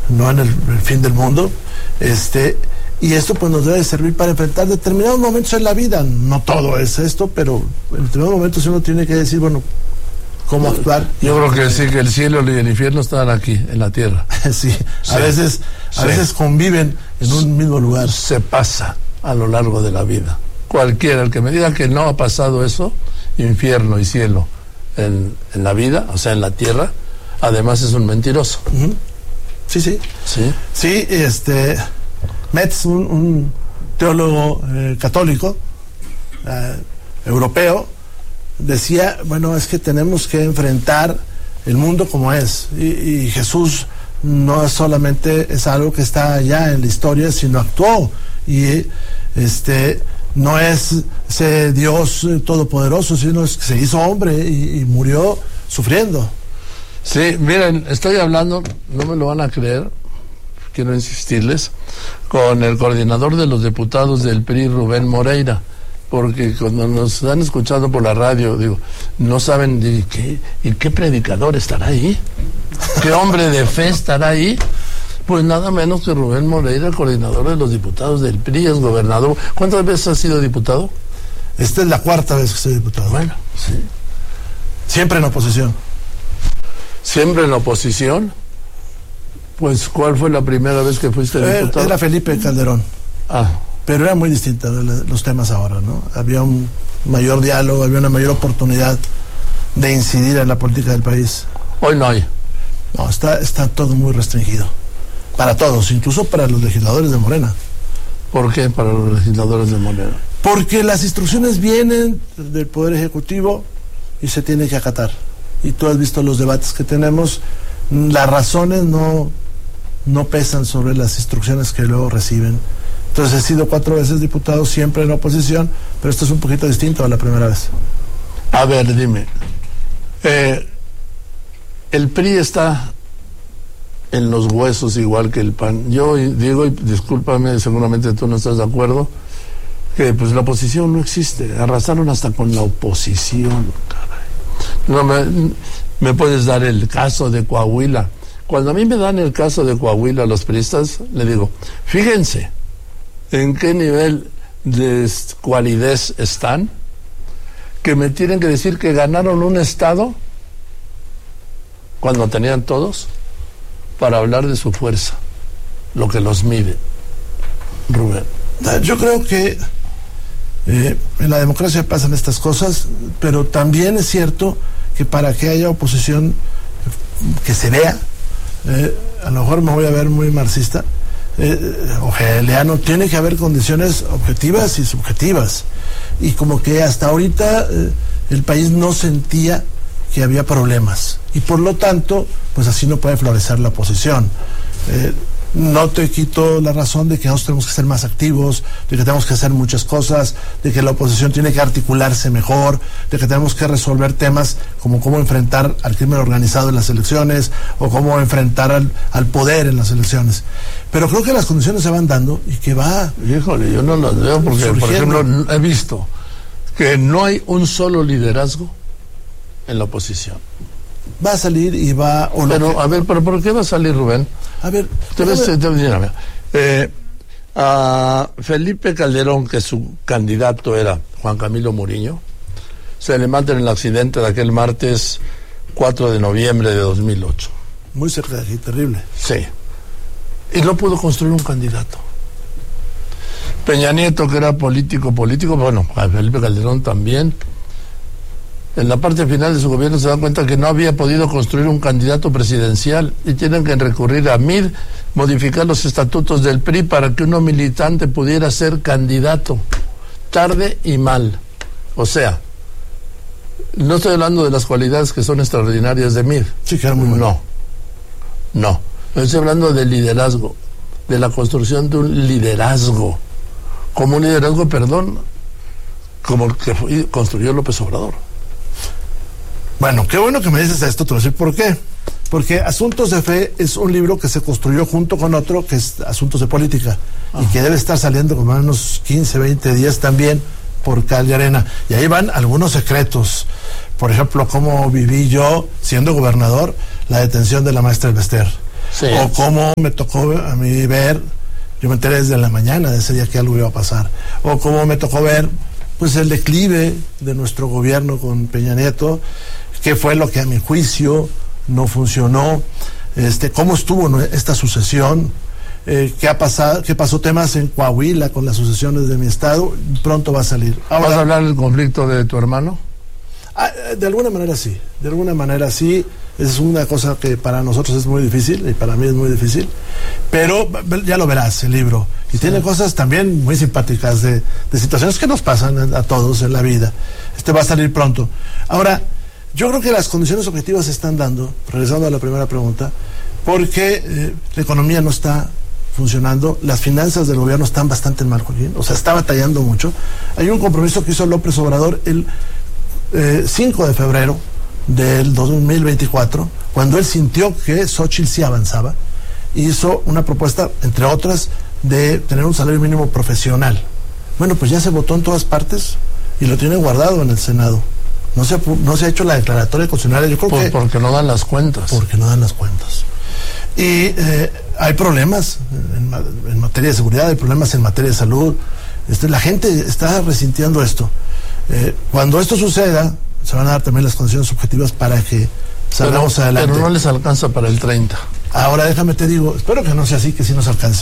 no en el fin del mundo, y esto pues nos debe servir para enfrentar determinados momentos en la vida. No todo es esto, pero en determinados momentos uno tiene que decir, bueno, cómo actuar. Yo creo que sí, que el cielo y el infierno están aquí, en la tierra. Sí, a veces conviven en un mismo lugar. Se pasa a lo largo de la vida. Cualquiera, el que me diga que no ha pasado eso, infierno y cielo, en la vida, o sea, en la tierra, además es un mentiroso. Uh-huh. Sí. Metz, un teólogo católico europeo, decía, bueno, es que tenemos que enfrentar el mundo como es, y Jesús no es solamente es algo que está allá en la historia, sino actuó, y no es ese Dios todopoderoso, sino es que se hizo hombre y murió sufriendo. Sí, miren, estoy hablando, no me lo van a creer, quiero insistirles, con el coordinador de los diputados del PRI, Rubén Moreira, porque cuando nos han escuchado por la radio, digo, no saben qué predicador estará ahí, qué hombre de fe estará ahí. Pues nada menos que Rubén Moreira, el coordinador de los diputados del PRI, es gobernador. ¿Cuántas veces has sido diputado? Esta es la 4ª vez que soy diputado. Bueno, sí. Siempre en oposición. ¿Siempre en oposición? Pues, ¿cuál fue la primera vez que fuiste diputado? Era Felipe Calderón. Pero era muy distinta los temas ahora, ¿no? Había un mayor diálogo, había una mayor oportunidad de incidir en la política del país. Hoy no hay. No, está todo muy restringido. Para todos, incluso para los legisladores de Morena. ¿Por qué para los legisladores de Morena? Porque las instrucciones vienen del Poder Ejecutivo y se tiene que acatar. Y tú has visto los debates que tenemos, las razones no pesan sobre las instrucciones que luego reciben. Entonces he sido 4 veces diputado, siempre en oposición, pero esto es un poquito distinto a la primera vez. A ver, dime, el PRI está en los huesos igual que el PAN. Yo digo, y discúlpame, seguramente tú no estás de acuerdo, que pues la oposición no existe. Arrasaron hasta con la oposición, caray. No me puedes dar el caso de Coahuila. Cuando a mí me dan el caso de Coahuila los priistas, le digo, fíjense en qué nivel de cualidez están, que me tienen que decir que ganaron un estado cuando tenían todos, para hablar de su fuerza, lo que los mide. Rubén. Yo creo que en la democracia pasan estas cosas, pero también es cierto que para que haya oposición que se vea, a lo mejor me voy a ver muy marxista o hegeliano, tiene que haber condiciones objetivas y subjetivas, y como que hasta ahorita el país no sentía que había problemas, y por lo tanto pues así no puede florecer la oposición. No te quito la razón de que nosotros tenemos que ser más activos, de que tenemos que hacer muchas cosas, de que la oposición tiene que articularse mejor, de que tenemos que resolver temas como cómo enfrentar al crimen organizado en las elecciones, o cómo enfrentar al poder en las elecciones. Pero creo que las condiciones se van dando y que va... Híjole, yo no las veo porque, surgiendo. Por ejemplo, he visto que no hay un solo liderazgo en la oposición. Va a salir y va... Pero, a ver, ¿pero por qué va a salir, Rubén? A ver... a Felipe Calderón, que su candidato era Juan Camilo Muriño, se le mata en el accidente de aquel martes 4 de noviembre de 2008. Muy cerca de aquí, terrible. Sí. Y no pudo construir un candidato. Peña Nieto, que era político, bueno, a Felipe Calderón también, en la parte final de su gobierno se dan cuenta que no había podido construir un candidato presidencial y tienen que recurrir a MIR, modificar los estatutos del PRI para que uno militante pudiera ser candidato. Tarde y mal. O sea, no estoy hablando de las cualidades que son extraordinarias de MIR. Sí, que era muy bueno. No. Estoy hablando de liderazgo, de la construcción de un liderazgo. Como un liderazgo, como el que construyó López Obrador. Bueno, qué bueno que me dices esto, te voy a decir por qué. Porque Asuntos de Fe es un libro que se construyó junto con otro, que es Asuntos de Política, y que debe estar saliendo como en unos 15, 20 días también por Cal y Arena. Y ahí van algunos secretos. Por ejemplo, cómo viví yo, siendo gobernador, la detención de la maestra Elvester. Sí. O cómo me tocó a mí ver, yo me enteré desde la mañana de ese día que algo iba a pasar, o cómo me tocó ver pues el declive de nuestro gobierno con Peña Nieto, qué fue lo que a mi juicio no funcionó, cómo estuvo esta sucesión, qué ha pasado, qué pasó temas en Coahuila con las sucesiones de mi estado, pronto va a salir. Ahora, ¿vas a hablar del conflicto de tu hermano? De alguna manera sí, es una cosa que para nosotros es muy difícil y para mí es muy difícil, pero ya lo verás el libro, y sí, tiene cosas también muy simpáticas de situaciones que nos pasan a todos en la vida. Va a salir pronto. Ahora, yo creo que las condiciones objetivas se están dando, regresando a la primera pregunta, porque la economía no está funcionando, las finanzas del gobierno están bastante mal, Joaquín, o sea, está batallando mucho. Hay un compromiso que hizo López Obrador el 5 de febrero del 2024, cuando él sintió que Xóchitl sí avanzaba, hizo una propuesta, entre otras, de tener un salario mínimo profesional. Bueno, pues ya se votó en todas partes y lo tienen guardado en el Senado. No se ha hecho la declaratoria constitucional. Yo creo que porque no dan las cuentas. Porque no dan las cuentas. Y hay problemas en materia de seguridad, hay problemas en materia de salud. La gente está resintiendo esto. Cuando esto suceda, se van a dar también las condiciones objetivas para que salgamos adelante. Pero no les alcanza para el 30. Ahora déjame te digo, espero que no sea así, que sí nos alcance.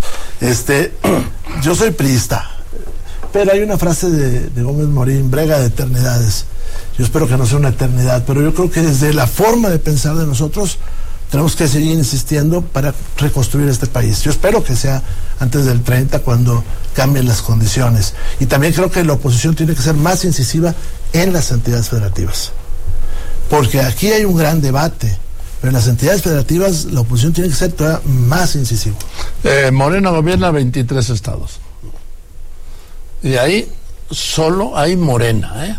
Yo soy priista, pero hay una frase de Gómez Morín, brega de eternidades. Yo espero que no sea una eternidad, pero yo creo que desde la forma de pensar de nosotros tenemos que seguir insistiendo para reconstruir este país. Yo espero que sea antes del 30, cuando cambien las condiciones. Y también creo que la oposición tiene que ser más incisiva en las entidades federativas, porque aquí hay un gran debate, pero en las entidades federativas la oposición tiene que ser todavía más incisiva. Morena gobierna 23 estados. Y ahí solo hay Morena,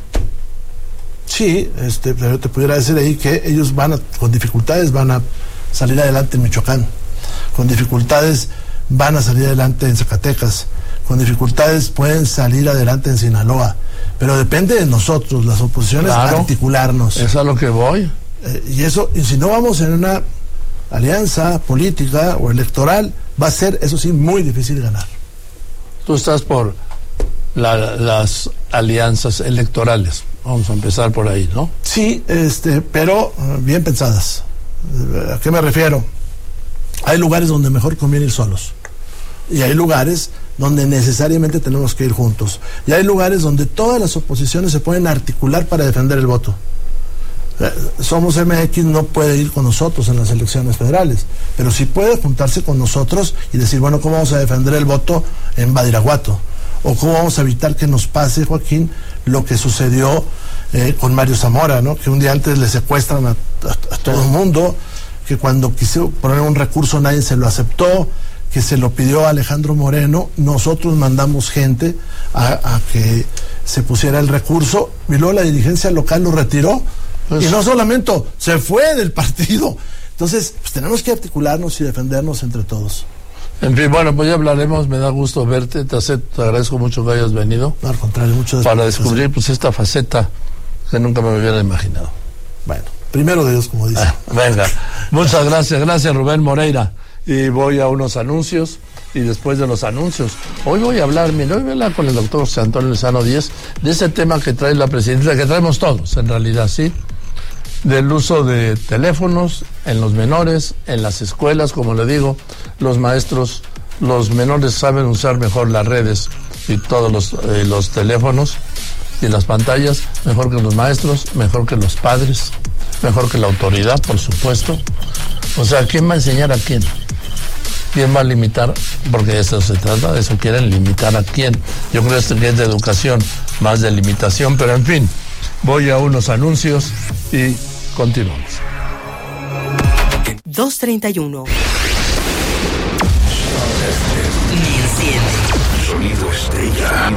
Sí, pero te pudiera decir ahí que ellos con dificultades van a salir adelante en Michoacán, con dificultades van a salir adelante en Zacatecas, con dificultades pueden salir adelante en Sinaloa, pero depende de nosotros, las oposiciones, claro, articularnos. Es a lo que voy. Y si no vamos en una alianza política o electoral, va a ser, eso sí, muy difícil ganar. Tú estás por las alianzas electorales. Vamos a empezar por ahí, ¿no? Sí, pero bien pensadas. ¿A qué me refiero? Hay lugares donde mejor conviene ir solos. Y hay lugares donde necesariamente tenemos que ir juntos. Y hay lugares donde todas las oposiciones se pueden articular para defender el voto. Somos MX, no puede ir con nosotros en las elecciones federales, pero sí puede juntarse con nosotros y decir, bueno, ¿cómo vamos a defender el voto en Badiraguato? O cómo vamos a evitar que nos pase, Joaquín, lo que sucedió con Mario Zamora, ¿no? Que un día antes le secuestran a todo el mundo, que cuando quiso poner un recurso nadie se lo aceptó, que se lo pidió a Alejandro Moreno, nosotros mandamos gente a que se pusiera el recurso, y luego la dirigencia local lo retiró, y no solamente se fue del partido. Entonces, pues tenemos que articularnos y defendernos entre todos. En fin, bueno, pues ya hablaremos, me da gusto verte, te agradezco mucho que hayas venido. No, al contrario, muchas gracias. Para descubrir pues esta faceta que nunca me hubiera imaginado. Bueno, primero de Dios, como dice. Venga, muchas gracias Rubén Moreira. Y voy a unos anuncios, y después de los anuncios, hoy voy a hablar con el doctor José Antonio Lozano Díez, de ese tema que trae la presidenta, que traemos todos, en realidad, ¿sí? Del uso de teléfonos en los menores, en las escuelas, como le digo, los menores saben usar mejor las redes y todos los teléfonos y las pantallas, mejor que los maestros, mejor que los padres, mejor que la autoridad, por supuesto. O sea, ¿quién va a enseñar a quién? ¿Quién va a limitar? Porque de eso se trata, de eso quieren limitar a quién. Yo creo que es de educación, más de limitación, pero en fin, voy a unos anuncios y continuamos. 2:31. Sonido Estrella.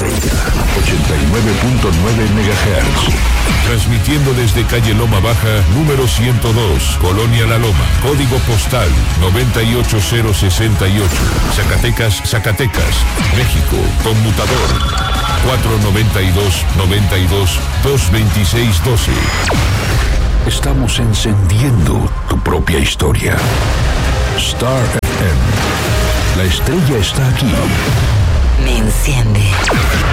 89.9 MHz. Transmitiendo desde calle Loma Baja, número 102, Colonia La Loma. Código postal 98068. Zacatecas, México. Conmutador 492-92-226-12. Estamos encendiendo tu propia historia. Star FM. La estrella está aquí. Me enciende.